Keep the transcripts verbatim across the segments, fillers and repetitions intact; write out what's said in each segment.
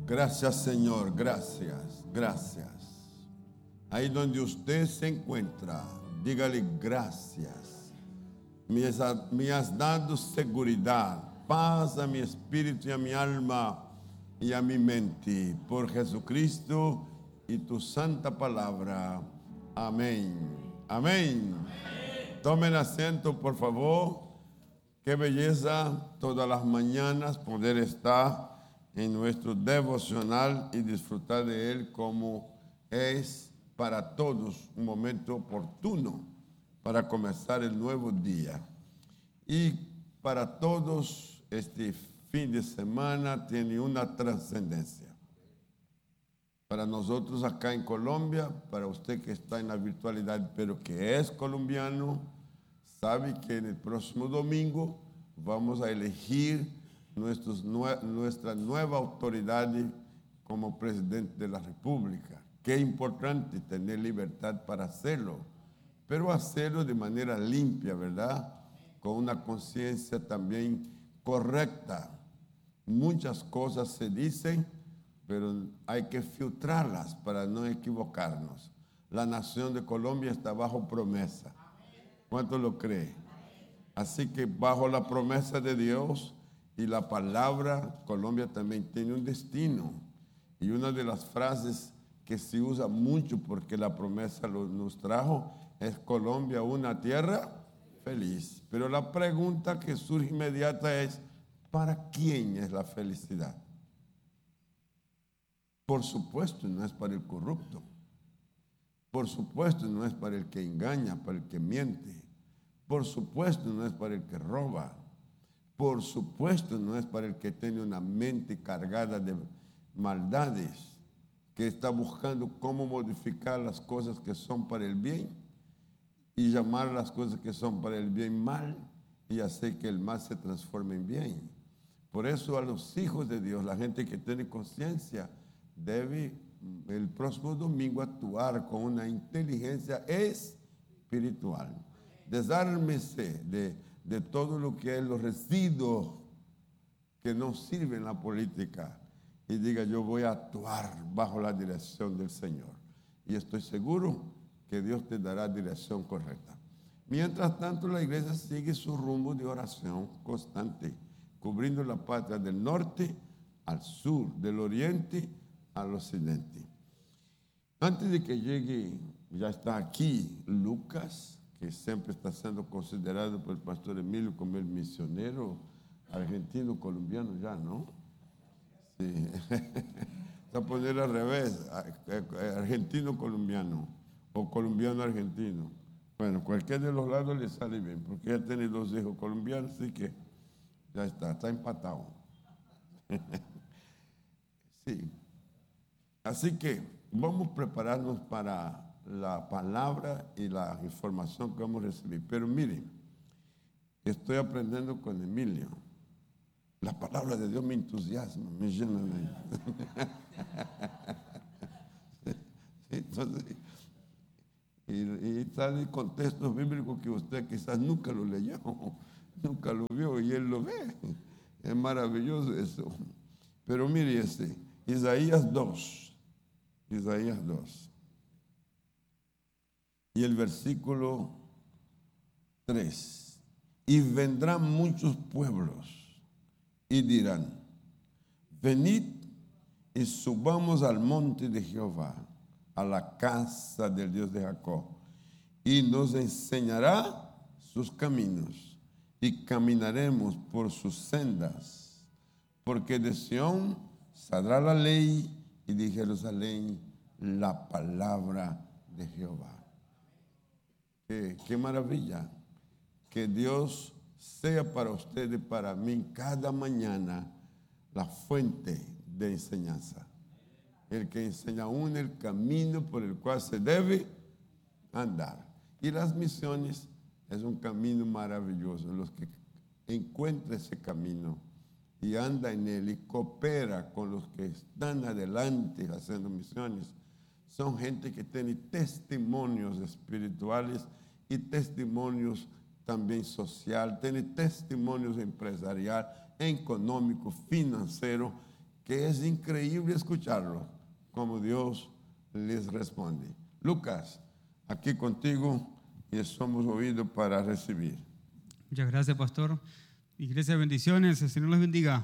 Gracias, Señor, gracias, gracias. Ahí donde usted se encuentra, dígale gracias. Me has, me has dado seguridad, paz a mi espíritu y a mi alma y a mi mente. Por Jesucristo y tu santa palabra. Amén. Amén. Amén. Tomen asiento, por favor. Qué belleza todas las mañanas poder estar en nuestro devocional y disfrutar de él como es para todos un momento oportuno para comenzar el nuevo día. Y para todos este fin de semana tiene una trascendencia. Para nosotros acá en Colombia, para usted que está en la virtualidad pero que es colombiano, sabe que en el próximo domingo vamos a elegir nuestros, nuestra nueva autoridad como presidente de la República. Qué importante tener libertad para hacerlo, pero hacerlo de manera limpia, ¿verdad? Con una conciencia también correcta. Muchas cosas se dicen, pero hay que filtrarlas para no equivocarnos. La nación de Colombia está bajo promesa. ¿Cuánto lo cree? Así que bajo la promesa de Dios y la palabra, Colombia también tiene un destino. Y una de las frases que se usa mucho porque la promesa lo, nos trajo es Colombia, una tierra feliz. Pero la pregunta que surge inmediata es, ¿para quién es la felicidad? Por supuesto, no es para el corrupto. Por supuesto, no es para el que engaña, para el que miente. Por supuesto, no es para el que roba. Por supuesto, no es para el que tiene una mente cargada de maldades, que está buscando cómo modificar las cosas que son para el bien y llamar las cosas que son para el bien mal y hacer que el mal se transforme en bien. Por eso a los hijos de Dios, la gente que tiene conciencia, debe el próximo domingo actuar con una inteligencia espiritual. Desármese de, de todo lo que es los residuos que no sirven en la política y diga, yo voy a actuar bajo la dirección del Señor. Y estoy seguro que Dios te dará dirección correcta. Mientras tanto, la iglesia sigue su rumbo de oración constante, cubriendo la patria del norte al sur, del oriente al occidente. Antes de que llegue, ya está aquí Lucas, que siempre está siendo considerado por el pastor Emilio como el misionero argentino colombiano ya, ¿no? Sí. Se va a poner al revés, argentino colombiano o colombiano argentino. Bueno, cualquier de los lados le sale bien, porque ya tiene dos hijos colombianos, así que ya está, está empatado. Sí. Así que vamos a prepararnos para la palabra y la información que vamos a recibir. Pero miren, estoy aprendiendo con Emilio. La palabra de Dios me entusiasma, me llena de... Entonces, y, y tal contextos bíblicos que usted quizás nunca lo leyó, nunca lo vio y él lo ve. Es maravilloso eso. Pero mire este, Isaías dos, Isaías dos. Y el versículo tres. Y vendrán muchos pueblos y dirán, venid y subamos al monte de Jehová, a la casa del Dios de Jacob, y nos enseñará sus caminos, y caminaremos por sus sendas, porque de Sión saldrá la ley, y de Jerusalén la palabra de Jehová. Qué, qué maravilla que Dios sea para usted y para mí cada mañana la fuente de enseñanza. El que enseña a uno el camino por el cual se debe andar. Y las misiones es un camino maravilloso. Los que encuentran ese camino y anda en él y coopera con los que están adelante haciendo misiones, son gente que tiene testimonios espirituales y testimonios también social, tiene testimonios empresarial, económico, financiero, que es increíble escucharlo, como Dios les responde. Lucas, aquí contigo y somos oídos para recibir. Muchas gracias, pastor. Iglesia, bendiciones. El Señor los bendiga.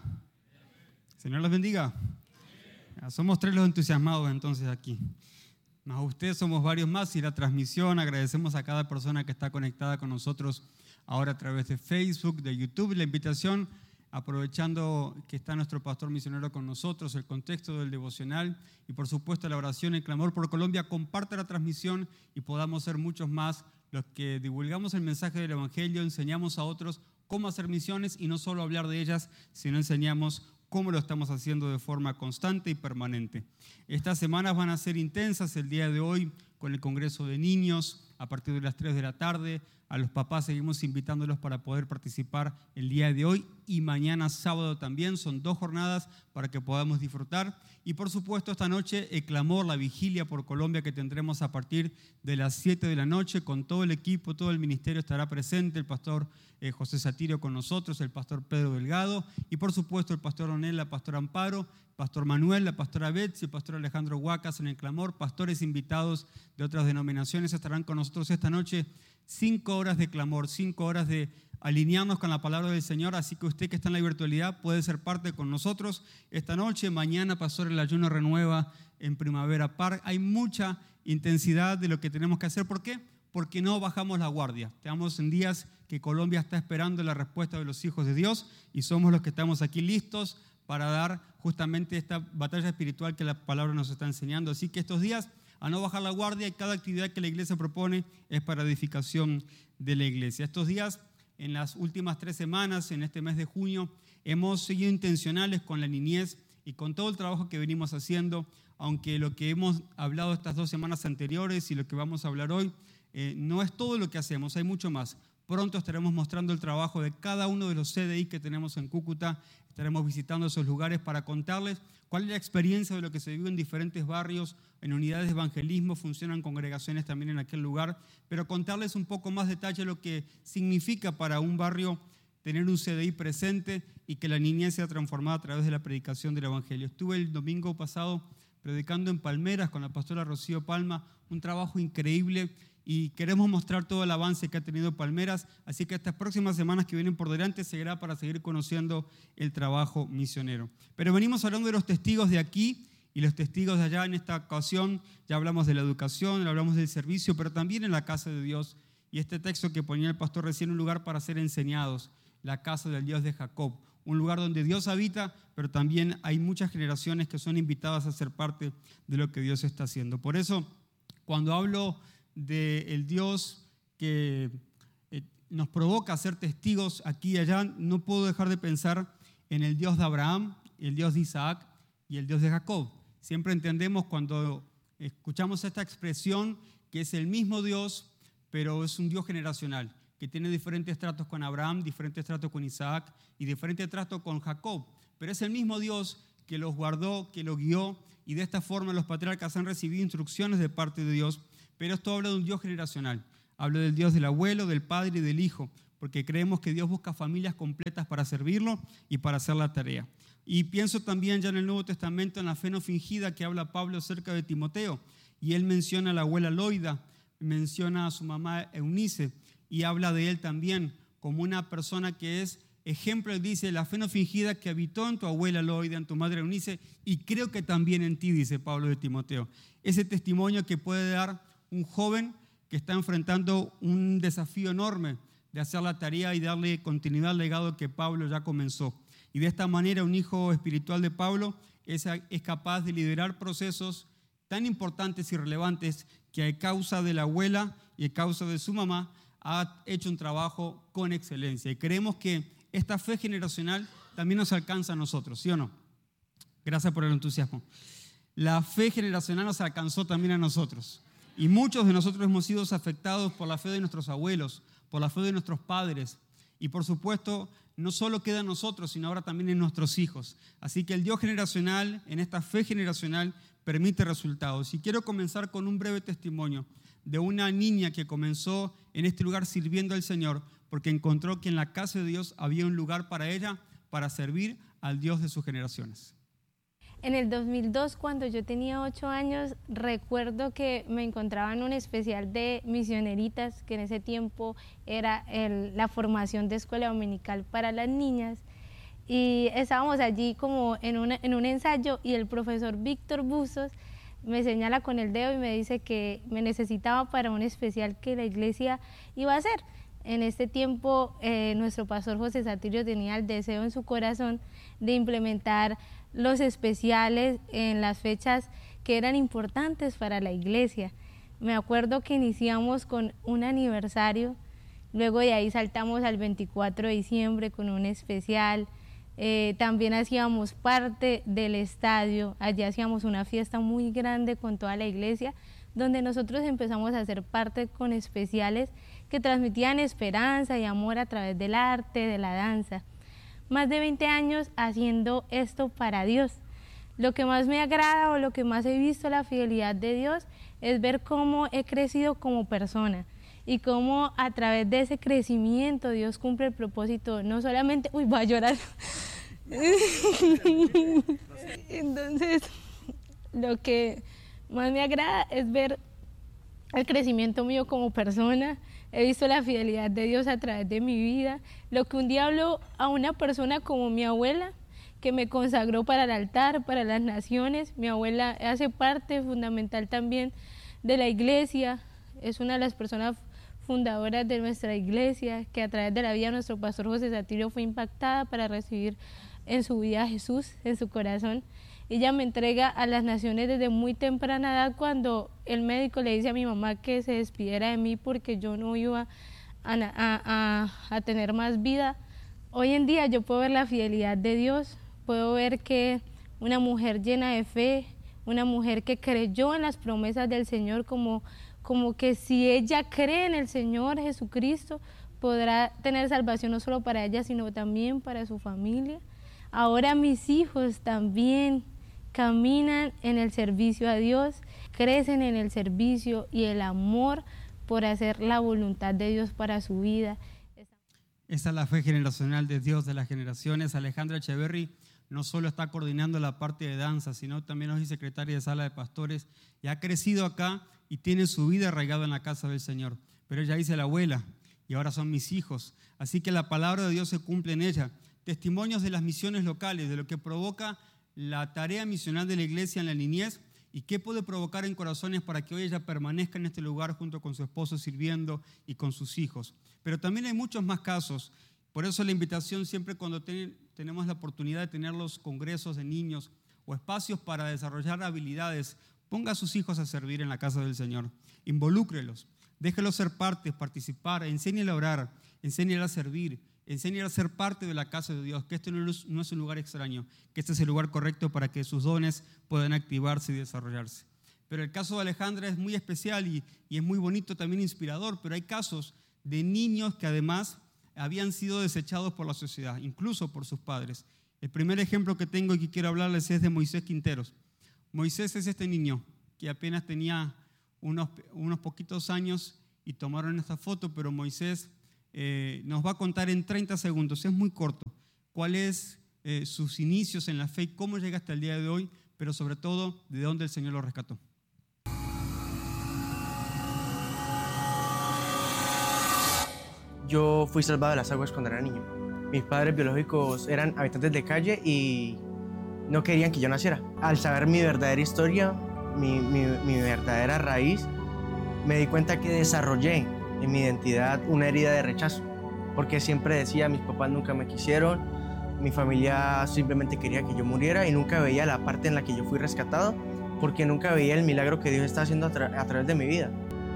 El Señor los bendiga. Somos tres los entusiasmados entonces aquí. Más ustedes somos varios más y la transmisión. Agradecemos a cada persona que está conectada con nosotros ahora a través de Facebook, de YouTube. La invitación, aprovechando que está nuestro pastor misionero con nosotros, el contexto del devocional y por supuesto la oración, el clamor por Colombia, comparte la transmisión y podamos ser muchos más los que divulgamos el mensaje del Evangelio, enseñamos a otros cómo hacer misiones y no solo hablar de ellas, sino enseñamos cómo lo estamos haciendo de forma constante y permanente. Estas semanas van a ser intensas. El día de hoy con el Congreso de Niños a partir de las tres de la tarde. A los papás seguimos invitándolos para poder participar el día de hoy y mañana sábado también. Son dos jornadas para que podamos disfrutar. Y por supuesto esta noche el clamor, la vigilia por Colombia que tendremos a partir de las siete de la noche con todo el equipo, todo el ministerio estará presente, el pastor eh, José Satirio con nosotros, el pastor Pedro Delgado y por supuesto el pastor Onel, la pastora Amparo, pastor Manuel, la pastora Betsy, el pastor Alejandro Huacas en el clamor, pastores invitados de otras denominaciones estarán con nosotros esta noche. Cinco horas de clamor, cinco horas de alinearnos con la palabra del Señor, así que usted que está en la virtualidad puede ser parte con nosotros esta noche. Mañana, pastor, el ayuno renueva en Primavera Park. Hay mucha intensidad de lo que tenemos que hacer. ¿Por qué? Porque no bajamos la guardia. Estamos en días que Colombia está esperando la respuesta de los hijos de Dios y somos los que estamos aquí listos para dar justamente esta batalla espiritual que la palabra nos está enseñando. Así que estos días a no bajar la guardia y cada actividad que la iglesia propone es para edificación de la iglesia. Estos días, en las últimas tres semanas, en este mes de junio, hemos seguido intencionales con la niñez y con todo el trabajo que venimos haciendo, aunque lo que hemos hablado estas dos semanas anteriores y lo que vamos a hablar hoy eh, no es todo lo que hacemos, hay mucho más. Pronto estaremos mostrando el trabajo de cada uno de los C D I que tenemos en Cúcuta, estaremos visitando esos lugares para contarles cuál es la experiencia de lo que se vive en diferentes barrios, en unidades de evangelismo, funcionan congregaciones también en aquel lugar, pero contarles un poco más detalle lo que significa para un barrio tener un C D I presente y que la niñez sea transformada a través de la predicación del Evangelio. Estuve el domingo pasado predicando en Palmeras con la pastora Rocío Palma, un trabajo increíble y queremos mostrar todo el avance que ha tenido Palmeras, así que estas próximas semanas que vienen por delante seguirá para seguir conociendo el trabajo misionero. Pero venimos hablando de los testigos de aquí y los testigos de allá. En esta ocasión ya hablamos de la educación, hablamos del servicio, pero también en la casa de Dios. Y este texto que ponía el pastor recién, un lugar para ser enseñados, la casa del Dios de Jacob, un lugar donde Dios habita, pero también hay muchas generaciones que son invitadas a ser parte de lo que Dios está haciendo. Por eso, cuando hablo del Dios que eh, nos provoca a ser testigos aquí y allá, no puedo dejar de pensar en el Dios de Abraham, el Dios de Isaac y el Dios de Jacob. Siempre entendemos cuando escuchamos esta expresión que es el mismo Dios, pero es un Dios generacional, que tiene diferentes tratos con Abraham, diferentes tratos con Isaac y diferentes tratos con Jacob. Pero es el mismo Dios que los guardó, que los guió, y de esta forma los patriarcas han recibido instrucciones de parte de Dios. Pero esto habla de un Dios generacional, habla del Dios del abuelo, del padre y del hijo, porque creemos que Dios busca familias completas para servirlo y para hacer la tarea. Y pienso también ya en el Nuevo Testamento en la fe no fingida que habla Pablo acerca de Timoteo, y él menciona a la abuela Loida, menciona a su mamá Eunice, y habla de él también como una persona que es ejemplo. Él dice, la fe no fingida que habitó en tu abuela Loida, en tu madre Eunice, y creo que también en ti, dice Pablo de Timoteo. Ese testimonio que puede dar un joven que está enfrentando un desafío enorme de hacer la tarea y darle continuidad al legado que Pablo ya comenzó. Y de esta manera un hijo espiritual de Pablo es, es capaz de liderar procesos tan importantes y relevantes que a causa de la abuela y a causa de su mamá ha hecho un trabajo con excelencia. Y creemos que esta fe generacional también nos alcanza a nosotros, ¿sí o no? Gracias por el entusiasmo. La fe generacional nos alcanzó también a nosotros. Y muchos de nosotros hemos sido afectados por la fe de nuestros abuelos, por la fe de nuestros padres. Y por supuesto, no solo queda en nosotros, sino ahora también en nuestros hijos. Así que el Dios generacional, en esta fe generacional, permite resultados. Y quiero comenzar con un breve testimonio de una niña que comenzó en este lugar sirviendo al Señor, porque encontró que en la casa de Dios había un lugar para ella, para servir al Dios de sus generaciones. En el dos mil dos, cuando yo tenía ocho años, recuerdo que me encontraba en un especial de misioneritas, que en ese tiempo era el, la formación de escuela dominical para las niñas, y estábamos allí como en, una, en un ensayo y el profesor Víctor Buzos me señala con el dedo y me dice que me necesitaba para un especial que la iglesia iba a hacer. En este tiempo eh, nuestro pastor José Satirio tenía el deseo en su corazón de implementar los especiales en las fechas que eran importantes para la iglesia. Me acuerdo que iniciamos con un aniversario, luego de ahí saltamos al veinticuatro de diciembre con un especial. Eh, también hacíamos parte del estadio, allí hacíamos una fiesta muy grande con toda la iglesia, donde nosotros empezamos a hacer parte con especiales que transmitían esperanza y amor a través del arte, de la danza. Más de veinte años haciendo esto para Dios. Lo que más me agrada o lo que más he visto la fidelidad de Dios es ver cómo he crecido como persona y cómo a través de ese crecimiento Dios cumple el propósito, no solamente, uy, voy a llorar. Entonces, lo que más me agrada es ver el crecimiento mío como persona. He visto la fidelidad de Dios a través de mi vida. Lo que un día habló a una persona como mi abuela, que me consagró para el altar, para las naciones. Mi abuela hace parte fundamental también de la iglesia. Es una de las personas fundadoras de nuestra iglesia, que a través de la vida de nuestro pastor José Satirio fue impactada para recibir en su vida a Jesús, en su corazón. Ella me entrega a las naciones desde muy temprana edad, cuando el médico le dice a mi mamá que se despidiera de mí porque yo no iba a, a, a, a tener más vida. Hoy en día yo puedo ver la fidelidad de Dios, puedo ver que una mujer llena de fe, una mujer que creyó en las promesas del Señor, como, como que si ella cree en el Señor Jesucristo, podrá tener salvación no solo para ella, sino también para su familia. Ahora mis hijos también caminan en el servicio a Dios, crecen en el servicio y el amor por hacer la voluntad de Dios para su vida. Esa es la fe generacional de Dios de las generaciones. Alejandra Echeverry no solo está coordinando la parte de danza, sino también es secretaria de sala de pastores y ha crecido acá y tiene su vida arraigada en la casa del Señor. Pero ella dice la abuela y ahora son mis hijos. Así que la palabra de Dios se cumple en ella. Testimonios de las misiones locales, de lo que provoca la tarea misional de la iglesia en la niñez y qué puede provocar en corazones para que hoy ella permanezca en este lugar junto con su esposo sirviendo y con sus hijos. Pero también hay muchos más casos. Por eso la invitación siempre cuando ten, tenemos la oportunidad de tener los congresos de niños o espacios para desarrollar habilidades, ponga a sus hijos a servir en la casa del Señor. Involúcrelos, déjelos ser parte, participar, enséñele a orar, enséñele a servir, enséñale a ser parte de la casa de Dios, que este no es, no es un lugar extraño, que este es el lugar correcto para que sus dones puedan activarse y desarrollarse. Pero el caso de Alejandra es muy especial y, y es muy bonito, también inspirador, pero hay casos de niños que además habían sido desechados por la sociedad, incluso por sus padres. El primer ejemplo que tengo y que quiero hablarles es de Moisés Quinteros. Moisés es este niño que apenas tenía unos, unos poquitos años y tomaron esta foto, pero Moisés Eh, nos va a contar en treinta segundos, es muy corto, cuáles eh, sus inicios en la fe, cómo llega hasta el día de hoy, pero sobre todo de dónde el Señor lo rescató. Yo fui salvado de las aguas cuando era niño. Mis padres biológicos eran habitantes de calle y no querían que yo naciera. Al saber mi verdadera historia, mi, mi, mi verdadera raíz, me di cuenta que desarrollé en mi identidad una herida de rechazo, porque siempre decía, mis papás nunca me quisieron, mi familia simplemente quería que yo muriera y nunca veía la parte en la que yo fui rescatado, porque nunca veía el milagro que Dios está haciendo a, tra a través de mi vida.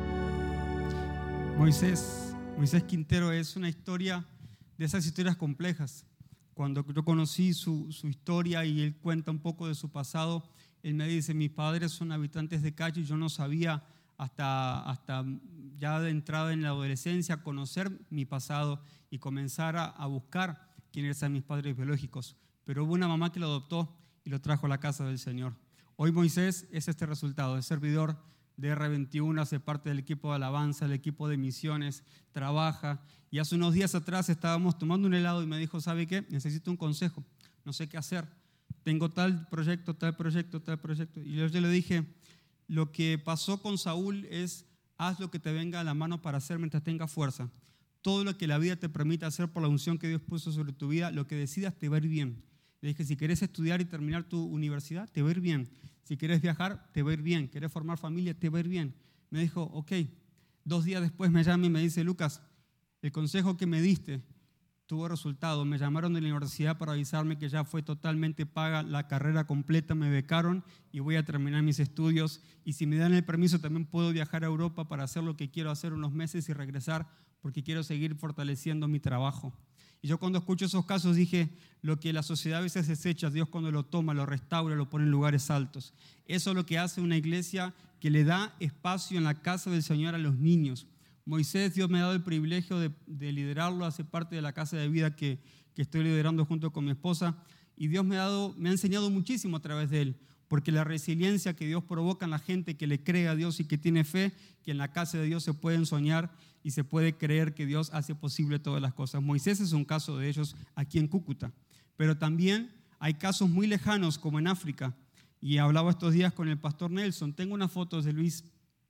Moisés, Moisés Quintero es una historia de esas historias complejas. Cuando yo conocí su, su historia y él cuenta un poco de su pasado, él me dice, mis padres son habitantes de calle y yo no sabía hasta, hasta ya de entrada en la adolescencia conocer mi pasado y comenzar a, a buscar quiénes eran mis padres biológicos. Pero hubo una mamá que lo adoptó y lo trajo a la casa del Señor. Hoy Moisés es este resultado, es servidor de erre veintiuno, hace parte del equipo de alabanza, del equipo de misiones, trabaja. Y hace unos días atrás estábamos tomando un helado y me dijo, ¿sabe qué? Necesito un consejo, no sé qué hacer. tengo tal proyecto, tal proyecto, tal proyecto. Y yo, yo le dije, lo que pasó con Saúl es, haz lo que te venga a la mano para hacer mientras tengas fuerza. Todo lo que la vida te permita hacer por la unción que Dios puso sobre tu vida, lo que decidas te va a ir bien. Le dije, si querés estudiar y terminar tu universidad, te va a ir bien. Si querés viajar, te va a ir bien. Querés formar familia, te va a ir bien. Me dijo, ok. Dos días después me llama y me dice, Lucas, el consejo que me diste tuvo resultado. Me llamaron de la universidad para avisarme que ya fue totalmente paga la carrera completa, me becaron y voy a terminar mis estudios. Y si me dan el permiso, también puedo viajar a Europa para hacer lo que quiero hacer unos meses y regresar porque quiero seguir fortaleciendo mi trabajo. Y yo cuando escucho esos casos dije, lo que la sociedad a veces desecha, Dios cuando lo toma, lo restaura, lo pone en lugares altos. Eso es lo que hace una iglesia que le da espacio en la casa del Señor a los niños. Moisés, Dios me ha dado el privilegio de, de liderarlo, hace parte de la casa de vida que, que estoy liderando junto con mi esposa. Y Dios me ha, dado, me ha enseñado muchísimo a través de él, porque la resiliencia que Dios provoca en la gente que le cree a Dios y que tiene fe, que en la casa de Dios se pueden soñar y se puede creer que Dios hace posible todas las cosas. Moisés es un caso de ellos aquí en Cúcuta, pero también hay casos muy lejanos como en África. Y hablaba estos días con el pastor Nelson. Tengo unas fotos de Luis,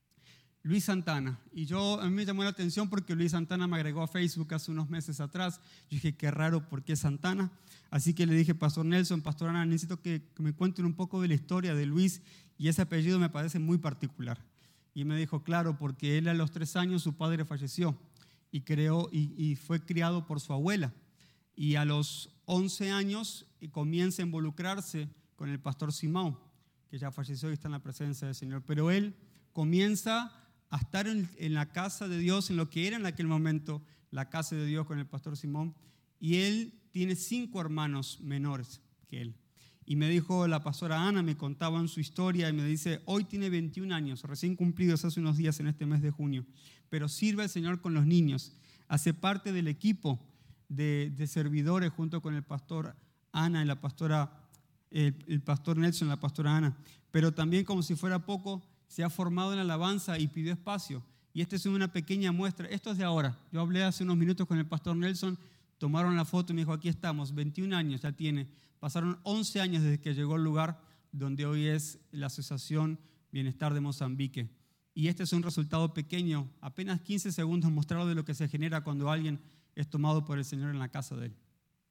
Luis Santana. Y yo, a mí me llamó la atención porque Luis Santana me agregó a Facebook hace unos meses atrás. Yo dije, qué raro, ¿por qué Santana? Así que le dije, pastor Nelson, pastor Ana, necesito que, que me cuenten un poco de la historia de Luis. Y ese apellido me parece muy particular. Y me dijo, claro, porque él a los tres años su padre falleció y, creó, y, y fue criado por su abuela. Y a los once años comienza a involucrarse con el pastor Simón, que ya falleció y está en la presencia del Señor. Pero él comienza a estar en, en la casa de Dios, en lo que era en aquel momento la casa de Dios con el pastor Simón. Y él tiene cinco hermanos menores que él. Y me dijo la pastora Ana, me contaban su historia y me dice, hoy tiene veintiún años, recién cumplidos hace unos días en este mes de junio, pero sirve al Señor con los niños, hace parte del equipo de, de servidores junto con el pastor Ana y la pastora, el, el pastor Nelson y la pastora Ana, pero también como si fuera poco, se ha formado en la alabanza y pidió espacio. Y esta es una pequeña muestra, esto es de ahora, yo hablé hace unos minutos con el pastor Nelson, tomaron la foto y me dijo, aquí estamos, veintiún años ya tiene. Pasaron once años desde que llegó al lugar donde hoy es la Asociación Bienestar de Mozambique. Y este es un resultado pequeño, apenas quince segundos mostrado de lo que se genera cuando alguien es tomado por el Señor en la casa de él.